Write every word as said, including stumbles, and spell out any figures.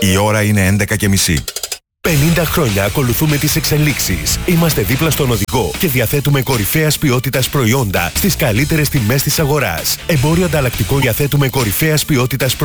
Η ώρα είναι έντεκα και μισή. πενήντα χρόνια ακολουθούμε τις εξελίξεις. Είμαστε δίπλα στον οδηγό και διαθέτουμε κορυφαίας ποιότητας προϊόντα στις καλύτερες τιμές της αγοράς. Εμπόριο ανταλλακτικό διαθέτουμε κορυφαίας ποιότητας προϊόντα.